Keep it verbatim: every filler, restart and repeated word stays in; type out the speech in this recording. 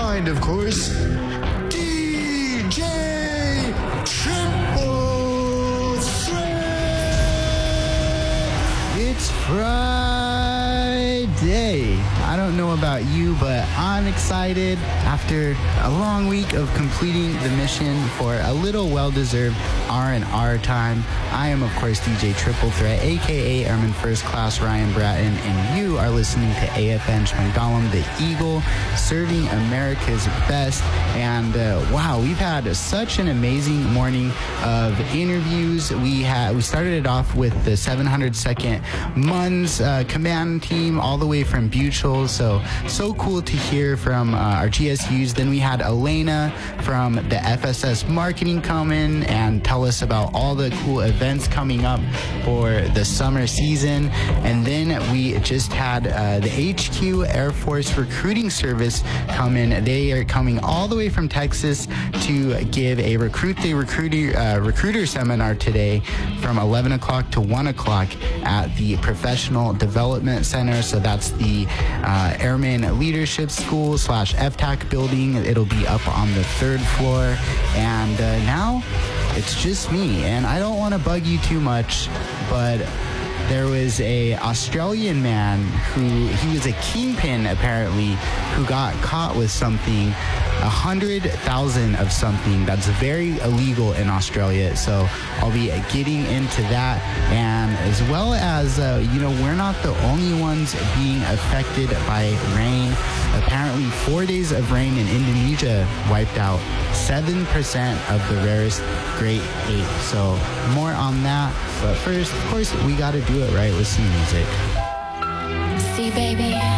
mind, of course, D J Triple Threat. It's Friday. I don't know about you, but I'm excited after a long week of completing the mission for a little well-deserved R and R time. I am, of course, D J Triple Threat, a k a. Airman First Class Ryan Bratton, and you are listening to A F N Shmangalam, the Eagle, serving America's best. And uh, wow, we've had such an amazing morning of interviews. We had we started it off with the seven hundred second M U N S uh, command team all the way from Buchel. So, so cool to hear from uh, our G S Us. Then we had Elena from the F S S marketing come in and tell us about all the cool events coming up for the summer season. And then we just had uh, the H Q Air Force Recruiting Service come in. They are coming all the way from Texas to give a recruit the recruiter uh, recruiter seminar today from eleven o'clock to one o'clock at the Professional Development Center. So that's the uh, Airman Leadership School slash F T A C building. It'll be up on the third floor. And uh, now it's just me, and I don't want to bug you too much, but there was a Australian man who, he was a kingpin apparently, who got caught with something, a hundred thousand of something that's very illegal in Australia. So I'll be getting into that, and as well as, uh, you know, we're not the only ones being affected by rain. Apparently four days of rain in Indonesia wiped out seven percent of the rarest Great Ape. So more on that. But first, of course, we got to do it right with some music. See, baby.